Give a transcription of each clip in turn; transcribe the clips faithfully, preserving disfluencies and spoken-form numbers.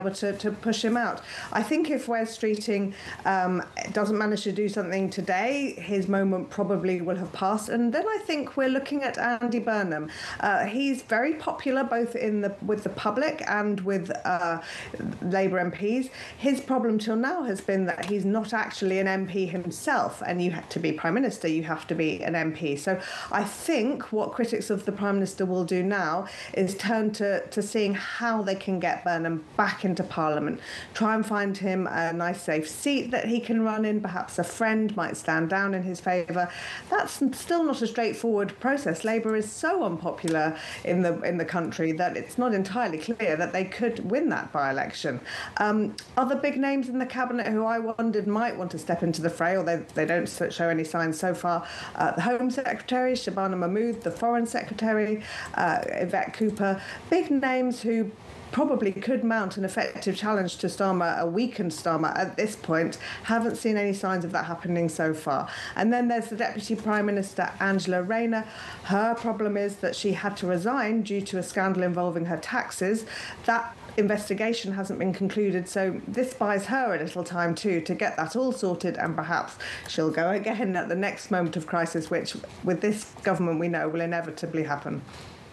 To, to push him out. I think if Wes Streeting um, doesn't manage to do something today, his moment probably will have passed. And then I think we're looking at Andy Burnham. Uh, he's very popular both in the with the public and with uh, Labour M Ps. His problem till now has been that he's not actually an M P himself, and you have to be Prime Minister, you have to be an M P. So I think what critics of the Prime Minister will do now is turn to, to seeing how they can get Burnham back in into Parliament, try and find him a nice safe seat that he can run in. Perhaps a friend might stand down in his favour. That's still not a straightforward process. Labour is so unpopular in the in the country that it's not entirely clear that they could win that by-election. Um, other big names in the cabinet who I wondered might want to step into the fray, although they don't show any signs so far. Uh, the Home Secretary, Shabana Mahmood, the Foreign Secretary, uh, Yvette Cooper, big names who probably could mount an effective challenge to Starmer, a weakened Starmer at this point. Haven't seen any signs of that happening so far. And then there's the Deputy Prime Minister, Angela Rayner. Her problem is that she had to resign due to a scandal involving her taxes. That investigation hasn't been concluded, so this buys her a little time too to get that all sorted, and perhaps she'll go again at the next moment of crisis, which with this government we know will inevitably happen.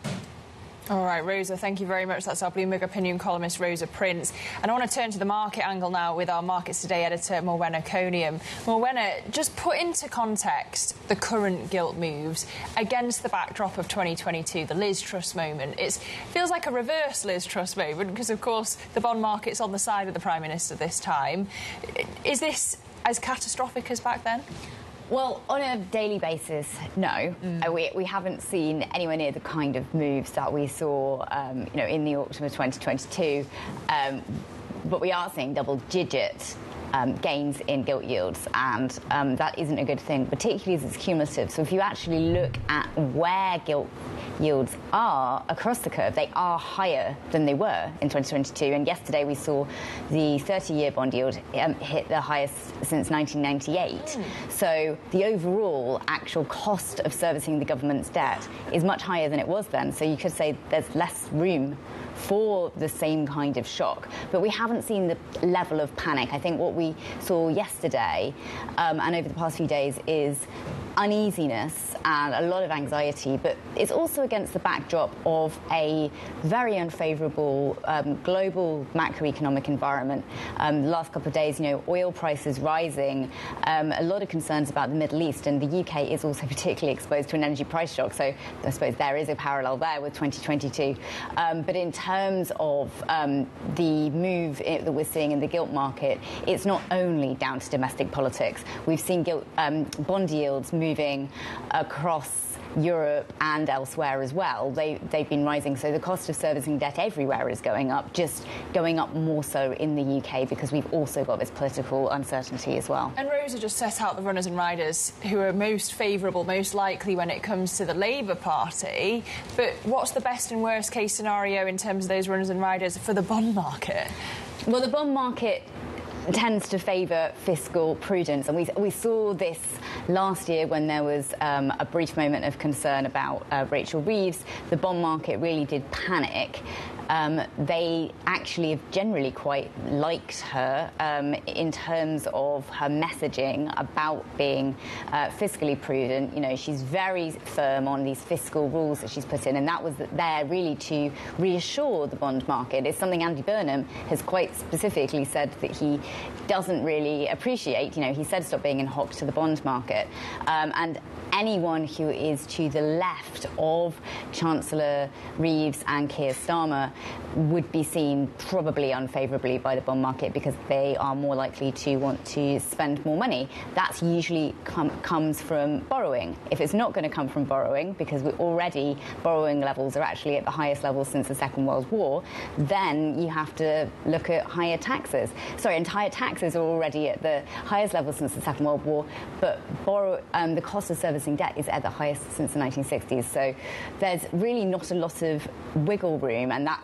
All right, Rosa, thank you very much. That's our Bloomberg opinion columnist, Rosa Prince. And I want to turn to the market angle now with our Markets Today editor, Morwenna Coniam. Morwenna, just put into context the current gilt moves against the backdrop of twenty twenty-two, the Liz Truss moment. It feels like a reverse Liz Truss moment because, of course, the bond market's on the side of the Prime Minister this time. Is this as catastrophic as back then? Well, on a daily basis, no. Mm. Uh, we, we haven't seen anywhere near the kind of moves that we saw, um, you know, in the autumn of twenty twenty-two. Um, but we are seeing double-digit um, gains in gilt yields, and um, that isn't a good thing, particularly as it's cumulative. So if you actually look at where gilt yields are across the curve, they are higher than they were in twenty twenty-two. And yesterday we saw the thirty-year bond yield um, hit the highest since nineteen ninety-eight. Mm. So the overall actual cost of servicing the government's debt is much higher than it was then. So you could say there's less room for the same kind of shock. But we haven't seen the level of panic. I think what we saw yesterday um, and over the past few days is uneasiness and a lot of anxiety, but it's also against the backdrop of a very unfavourable um, global macroeconomic environment. Um, the last couple of days, you know, oil prices rising, um, a lot of concerns about the Middle East, and the U K is also particularly exposed to an energy price shock, so I suppose there is a parallel there with twenty twenty-two. Um, but in terms of um, the move that we're seeing in the gilt market, it's not only down to domestic politics. We've seen gilt, um, bond yields moving across Europe and elsewhere as well. They, they've been rising, so the cost of servicing debt everywhere is going up, just going up more so in the U K because we've also got this political uncertainty as well. And Rosa just set out the runners and riders who are most favourable, most likely when it comes to the Labour Party, but what's the best and worst case scenario in terms of those runners and riders for the bond market? Well, the bond market tends to favour fiscal prudence, and we, we saw this last year when there was um, a brief moment of concern about uh, Rachel Reeves. The bond market really did panic. Um, they actually have generally quite liked her um, in terms of her messaging about being uh, fiscally prudent. You know, she's very firm on these fiscal rules that she's put in, and that was there really to reassure the bond market. It's something Andy Burnham has quite specifically said that he doesn't really appreciate. You know, he said stop being in hock to the bond market. Um, and anyone who is to the left of Chancellor Reeves and Keir Starmer would be seen probably unfavourably by the bond market because they are more likely to want to spend more money. That's usually com comes from borrowing. If it's not going to come from borrowing, because we're already borrowing levels are actually at the highest level since the Second World War, then you have to look at higher taxes. Sorry, and higher taxes are already at the highest level since the Second World War, but borrow, um, the cost of servicing debt is at the highest since the nineteen sixties. So there's really not a lot of wiggle room, and that's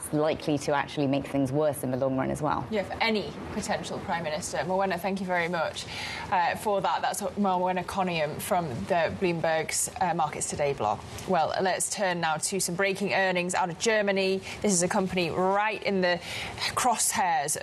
that's likely to actually make things worse in the long run as well. Yeah, for any potential Prime Minister. Morwenna, thank you very much uh, for that. That's Morwenna Coniam from the Bloomberg's uh, Markets Today blog. Well, let's turn now to some breaking earnings out of Germany. This is a company right in the crosshairs